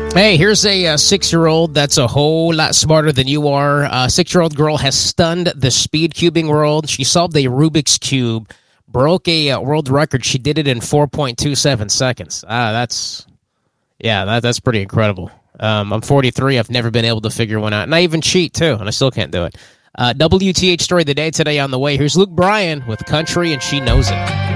Hey, here's a 6-year-old that's a whole lot smarter than you are. A 6-year-old girl has stunned the speed cubing world. She solved a Rubik's Cube, broke a world record. She did it in 4.27 seconds. That's pretty incredible. I'm 43. I've never been able to figure one out. And I even cheat, too, and I still can't do it. WTH Story of the Day today on the way. Here's Luke Bryan with Country, and She Knows It.